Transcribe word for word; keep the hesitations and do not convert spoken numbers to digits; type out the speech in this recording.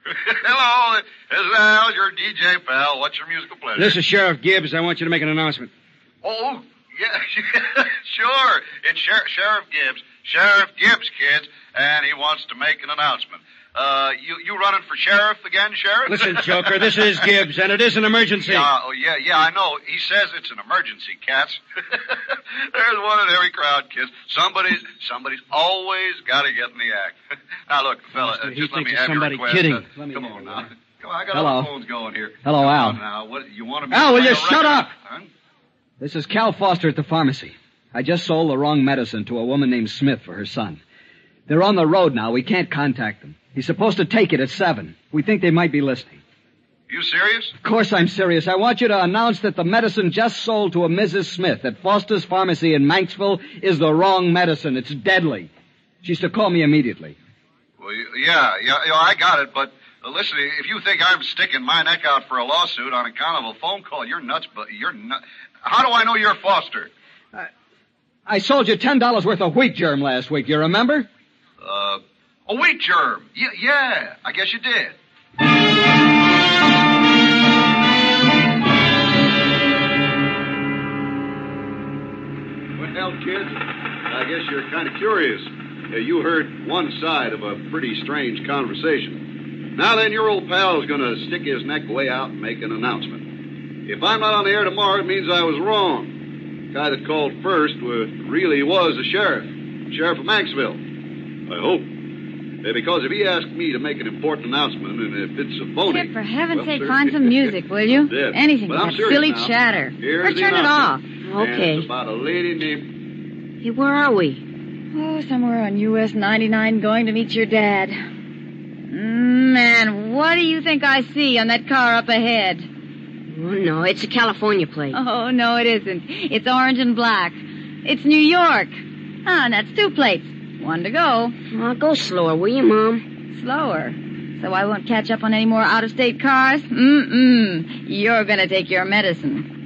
Hello, this is Al, your D J pal. What's your musical pleasure? This is Sheriff Gibbs. I want you to make an announcement. Oh, yeah, sure. It's Sher- Sheriff Gibbs. Sheriff Gibbs, kids, and he wants to make an announcement. Uh, you, you running for sheriff again, Sheriff? Listen, Joker, this is Gibbs, and it is an emergency. Yeah, oh, yeah, yeah, I know. He says it's an emergency, cats. There's one in every crowd, kids. Somebody's, somebody's always got to get in the act. Now, look, fella, uh, He just let thinks me it's have your somebody request. kidding. Uh, Let me come have on it. now. Come on, I got Hello. all the phones going here. Hello, Come Al. on now, what, you want to Al, will you play a shut record? up? Huh? This is Cal Foster at the pharmacy. I just sold the wrong medicine to a woman named Smith for her son. They're on the road now. We can't contact them. He's supposed to take it at seven. We think they might be listening. You serious? Of course I'm serious. I want you to announce that the medicine just sold to a Missus Smith at Foster's Pharmacy in Manxville is the wrong medicine. It's deadly. She's to call me immediately. Well, yeah, yeah, yeah, I got it, but uh, listen, if you think I'm sticking my neck out for a lawsuit on account of a phone call, you're nuts, but you're nuts. How do I know you're Foster? Uh, I sold you ten dollars worth of wheat germ last week. You remember? Uh, a wheat germ. Yeah, yeah, I guess you did. Well, kids, I guess you're kind of curious. Uh, you heard one side of a pretty strange conversation. Now then, your old pal is going to stick his neck way out and make an announcement. If I'm not on the air tomorrow, it means I was wrong. The guy that called first uh, really was the sheriff, Sheriff of Manxville. I hope. Uh, because if he asked me to make an important announcement, and if it's a phony... Kid, for heaven's well, sake, sir, find some music, will you? Did. Anything But but I'm that serious silly now. chatter. Here's Or the turn it off. announcement. Okay. And it's about a lady named... Hey, where are we? Oh, somewhere on U S ninety-nine going to meet your dad. Man, what do you think I see on that car up ahead? Oh, no, it's a California plate. Oh, no, it isn't. It's orange and black. It's New York. Ah, and that's two plates. One to go. Oh, go slower, will you, Mom? Slower. So I won't catch up on any more out-of-state cars? Mm-mm. You're gonna take your medicine.